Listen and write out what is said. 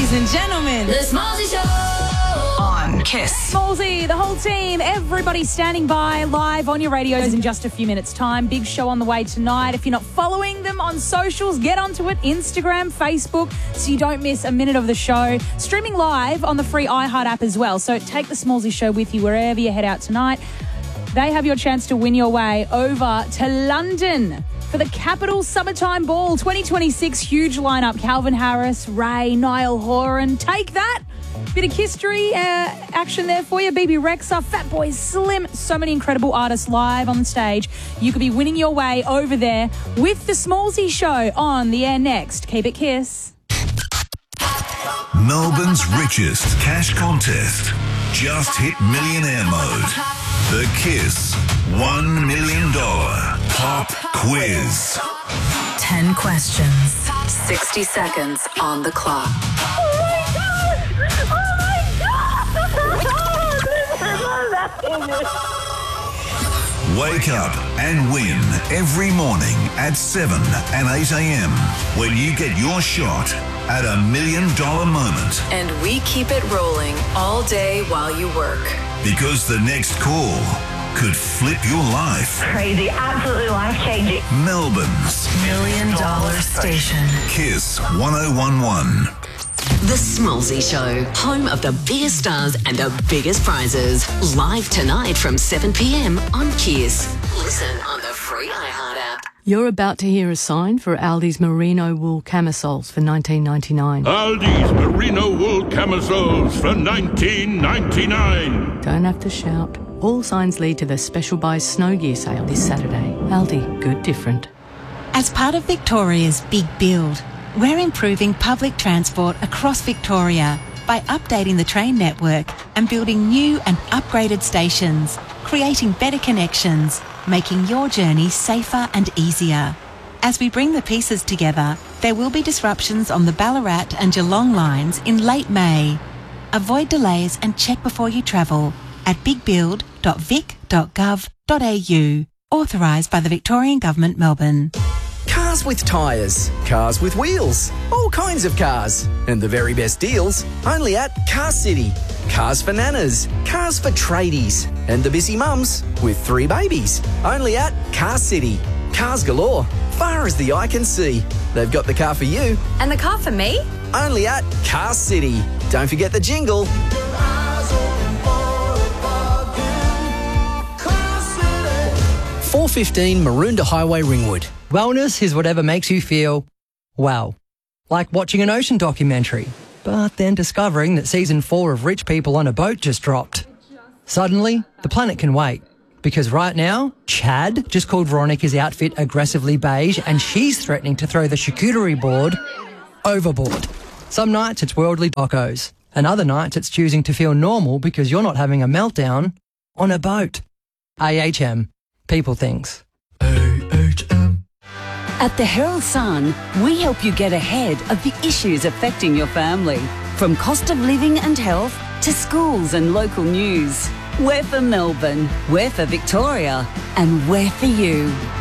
ladies and gentlemen. The Smallzy Show on Kiss. Smallzy, the whole team, everybody standing by live on your radios in just a few minutes' time. Big show on the way tonight. If you're not following them on socials, get onto it. Instagram, Facebook, so you don't miss a minute of the show. Streaming live on the free iHeart app as well. So take the Smallzy Show with you wherever you head out tonight. They have your chance to win your way over to London for the Capital Summertime Ball 2026. Huge lineup. Calvin Harris, Ray, Niall Horan. Take that. Bit of history action there for you. BB Rexa, Fatboy Slim. So many incredible artists live on stage. You could be winning your way over there with the Smallzy Show on the air next. Keep it Kiss. Melbourne's richest cash contest just hit millionaire mode. The Kiss $1 million Pop Quiz. 10 questions, 60 seconds on the clock. Wake up and win every morning at 7 and 8 a.m. when you get your shot at $1 million moment. And we keep it rolling all day while you work. Because the next call could flip your life. Crazy, absolutely life-changing. Melbourne's $1 million station. Kiss 1011. The Smallzy Show, home of the biggest stars and the biggest prizes. Live tonight from 7 p.m. on Kiss. Listen on the free iHeart app. You're about to hear a sign for Aldi's merino wool camisoles for $19.99. Aldi's merino wool camisoles for $19.99. Don't have to shout. All signs lead to the Special Buys Snow Gear sale this Saturday. Aldi, good different. As part of Victoria's Big Build, we're improving public transport across Victoria by updating the train network and building new and upgraded stations, creating better connections, making your journey safer and easier. As we bring the pieces together, there will be disruptions on the Ballarat and Geelong lines in late May. Avoid delays and check before you travel at bigbuild.vic.gov.au. Authorised by the Victorian Government, Melbourne. Cars with tyres, cars with wheels, all kinds of cars. And the very best deals only at Car City. Cars for nanas, cars for tradies, and the busy mums with 3 babies. Only at Car City. Cars galore, far as the eye can see. They've got the car for you. And the car for me? Only at Car City. Don't forget the jingle. 415 Maroondah Highway, Ringwood. Wellness is whatever makes you feel, well, like watching an ocean documentary, but then discovering that season 4 of Rich People on a Boat just dropped. Suddenly, the planet can wait, because right now, Chad just called Veronica's outfit aggressively beige and she's threatening to throw the charcuterie board overboard. Some nights it's worldly tacos, and other nights it's choosing to feel normal because you're not having a meltdown on a boat. AHM. People things. At the Herald Sun, we help you get ahead of the issues affecting your family. From cost of living and health to schools and local news. We're for Melbourne, we're for Victoria, and we're for you.